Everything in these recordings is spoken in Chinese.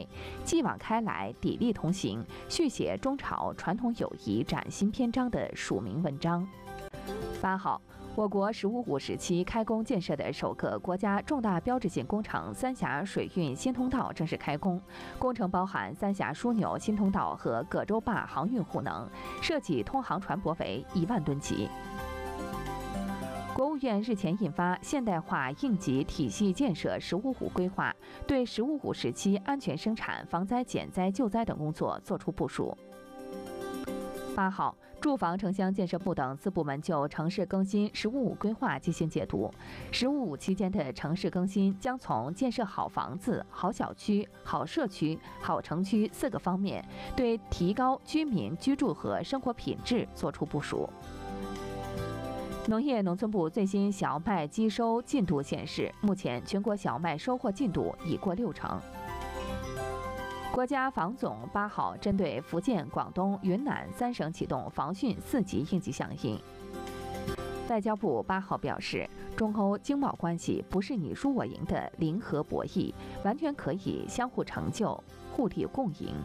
为“继往开来，砥砺同行，续写中朝传统友谊崭新篇章”的署名文章。8号，我国“15+5”时期开工建设的首个国家重大标志性工程三峡水运新通道正式开工。工程包含三峡枢纽新通道和葛洲坝航运护能，设计通航船舶为1万吨级。国务院日前印发《现代化应急体系建设“15+5”规划》，对“15+5”时期安全生产、防灾减灾救灾等工作作出部署。8号，住房城乡建设部等4部门就城市更新“15+5”规划进行解读。“15+5”期间的城市更新将从建设好房子、好小区、好社区、好城区4个方面，对提高居民居住和生活品质作出部署。农业农村部最新小麦机收进度显示，目前全国小麦收获进度已过60%。国家防总8号针对福建、广东、云南3省启动防汛4级应急响应。外交部8号表示，中欧经贸关系不是你输我赢的零和博弈，完全可以相互成就、互利共赢。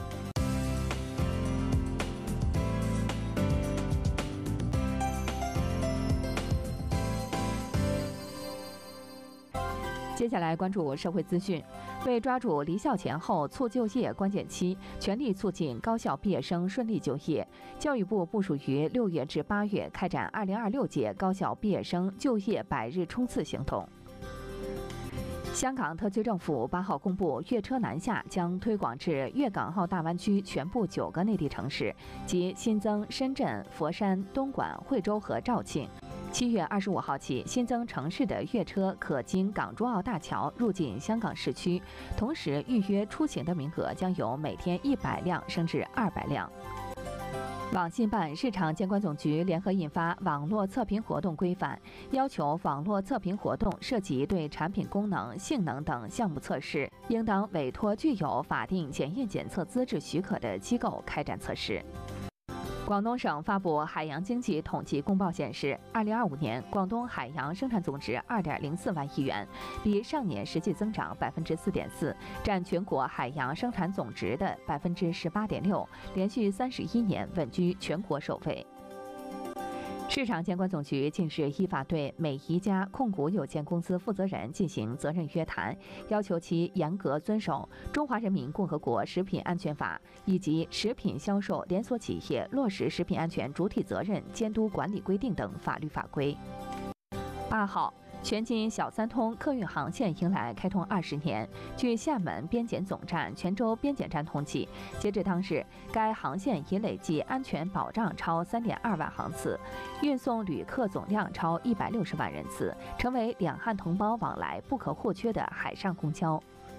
接下来关注社会资讯。为抓住离校前后促就业关键期，全力促进高校毕业生顺利就业，教育部部署于6月至8月开展2026届高校毕业生就业100日冲刺行动。香港特区政府8号公布，粤车南下将推广至粤港澳大湾区全部9个内地城市，即新增深圳、佛山、东莞、惠州和肇庆。7月25号起，新增城市的粤车可经港珠澳大桥入境香港市区，同时预约出行的名额将由每天100辆升至200辆。网信办、市场监管总局联合印发《网络测评活动规范》，要求网络测评活动涉及对产品功能、性能等项目测试，应当委托具有法定检验检测资质许可的机构开展测试。广东省发布海洋经济统计公报显示，2025年广东海洋生产总值2.04万亿元，比上年实际增长4.4%，占全国海洋生产总值的18.6%，连续31年稳居全国首位。市场监管总局近日依法对美宜佳控股有限公司负责人进行责任约谈，要求其严格遵守《中华人民共和国食品安全法》以及《食品销售连锁企业落实食品安全主体责任监督管理规定》等法律法规。8号，全津小三通客运航线迎来开通20年。据厦门边检总站、泉州边检站统计，截至当日，该航线已累计安全保障超3.2万航次，运送旅客总量超160万人次，成为两岸同胞往来不可或缺的海上公交。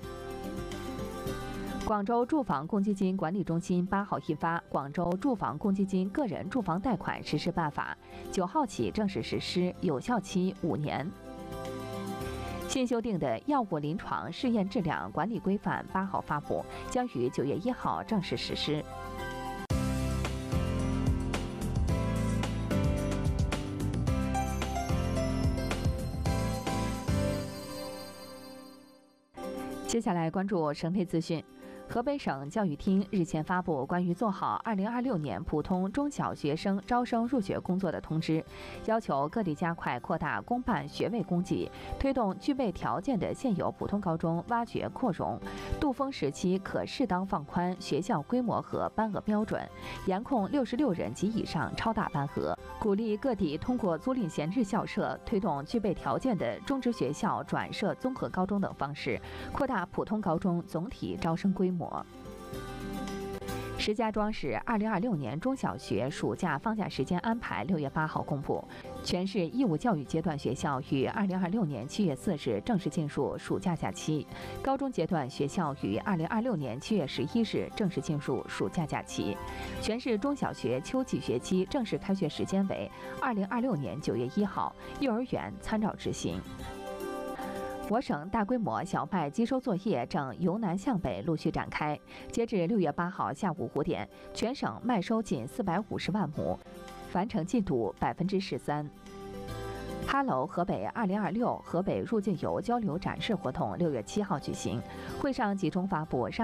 广州住房公积金管理中心8号印发《广州住房公积金个人住房贷款实施办法》，9号起正式实施，有效期5年。新修订的药物临床试验质量管理规范8号发布，将于9月1号正式实施。接下来关注省内资讯。河北省教育厅日前发布关于做好2026年普通中小学生招生入学工作的通知，要求各地加快扩大公办学位供给，推动具备条件的现有普通高中挖掘扩容，杜峰时期可适当放宽学校规模和班额标准，严控66人及以上超大班额，鼓励各地通过租赁闲置校舍，推动具备条件的中职学校转设综合高中等方式，扩大普通高中总体招生规模。石家庄市2026年中小学暑假放假时间安排6月8号公布，全市义务教育阶段学校于2026年7月4日正式进入暑假假期，高中阶段学校于2026年7月11日正式进入暑假假期。全市中小学秋季学期正式开学时间为2026年9月1号，幼儿园参照执行。我省大规模小麦机收作业正由南向北陆续展开。截至6月8号下午5点，全省麦收近450万亩，完成进度13%。哈喽河北2026河北入境游交流展示活动6月7号举行，会上集中发布